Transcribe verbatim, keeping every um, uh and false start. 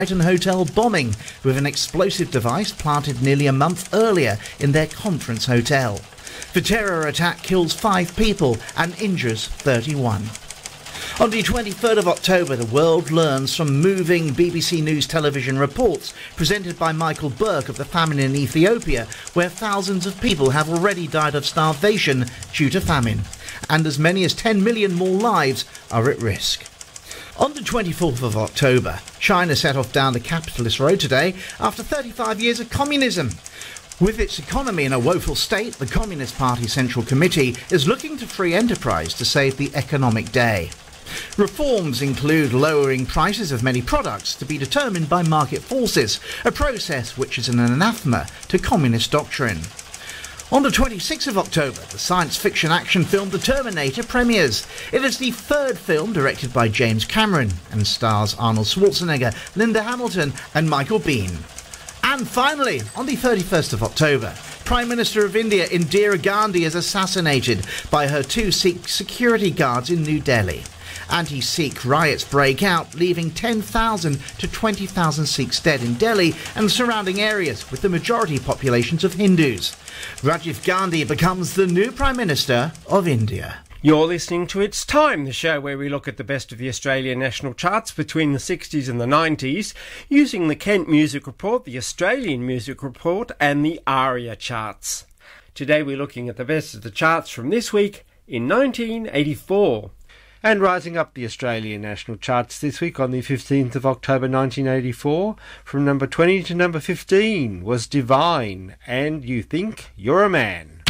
Brighton hotel bombing with an explosive device planted nearly a month earlier in their conference hotel. The terror attack kills five people and injures thirty-one. On the twenty-third of October, the world learns from moving B B C News television reports presented by Michael Burke of the famine in Ethiopia, where thousands of people have already died of starvation due to famine, and as many as ten million more lives are at risk. On the twenty-fourth of October, China set off down the capitalist road today after thirty-five years of communism. With its economy in a woeful state, the Communist Party Central Committee is looking to free enterprise to save the economic day. Reforms include lowering prices of many products to be determined by market forces, a process which is an anathema to communist doctrine. On the twenty-sixth of October, the science fiction action film The Terminator premieres. It is the third film directed by James Cameron and stars Arnold Schwarzenegger, Linda Hamilton and Michael Biehn. And finally, on the thirty-first of October, Prime Minister of India Indira Gandhi is assassinated by her two Sikh security guards in New Delhi. Anti-Sikh riots break out, leaving ten thousand to twenty thousand Sikhs dead in Delhi and surrounding areas with the majority populations of Hindus. Rajiv Gandhi becomes the new Prime Minister of India. You're listening to It's Time, the show where we look at the best of the Australian national charts between the sixties and the nineties, using the Kent Music Report, the Australian Music Report and the ARIA charts. Today we're looking at the best of the charts from this week in nineteen eighty-four. And rising up the Australian national charts this week on the fifteenth of October nineteen eighty-four, from number twenty to number fifteen, was Divine and You Think You're a Man.